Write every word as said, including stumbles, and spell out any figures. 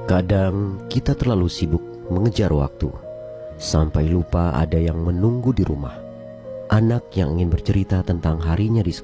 Kadang kita terlalu sibuk mengejar waktu, sampai lupa ada yang menunggu di rumah. Anak yang ingin bercerita tentang harinya di sekolah,